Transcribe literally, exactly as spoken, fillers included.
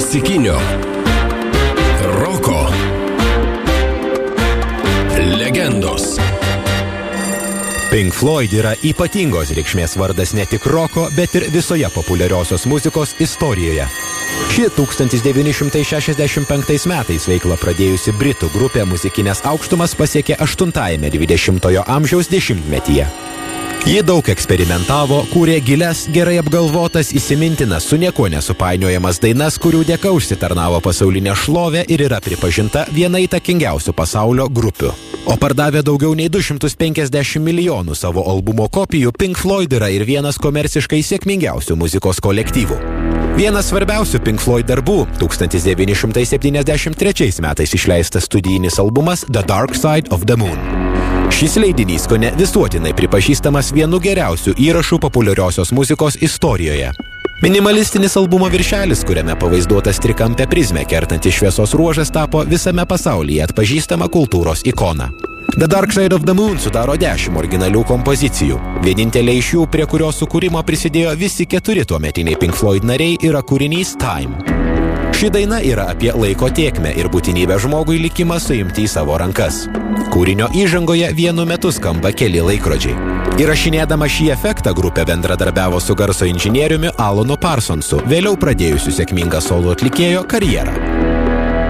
klasikinio roko legendos. Pink Floyd yra ypatingos reikšmės vardas ne tik roko, bet ir visoje populiariosios muzikos istorijoje. Ši tūkstantis devyni šimtai šešiasdešimt penktais metais veiklą pradėjusi britų grupė muzikinės aukštumas pasiekė aštuntajame dvidešimtojo amžiaus dešimtmetyje. Ji daug eksperimentavo, kūrė gilias, gerai apgalvotas, įsimintinas, su niekuo nesupainiojamas dainas, kurių dėka užsitarnavo pasaulinę šlovę ir yra pripažinta viena įtakingiausių pasaulio grupių. O pardavė daugiau nei du šimtus penkiasdešimt milijonų savo albumo kopijų, Pink Floyd yra ir vienas komerciškai sėkmingiausių muzikos kolektyvų. Vienas svarbiausių Pink Floyd darbų – tūkstantis devyni šimtai septyniasdešimt trečiais metais išleistas studijinis albumas The Dark Side of the Moon. Šis leidinys kone visuotinai pripažįstamas vienu geriausių įrašų populiariosios muzikos istorijoje. Minimalistinis albumo viršelis, kuriame pavaizduotas trikampė prizmė kertanti šviesos ruožas, tapo visame pasaulyje atpažįstama kultūros ikona. The Dark Side of the Moon sudaro dešimt originalių kompozicijų. Vienintelė iš jų, prie kurios sukūrimo prisidėjo visi keturi tuometiniai Pink Floyd nariai, yra kūrinys Time. Ši daina yra apie laiko tėkmę ir būtinybę žmogui likimą suimti į savo rankas. Kūrinio įžangoje vienu metu skamba keli laikrodžiai. Įrašinėdama šį efektą grupė bendradarbiavo su garso inžinieriumi Alanu Parsonsu, vėliau pradėjusiu sėkmingą solo atlikėjo karjerą.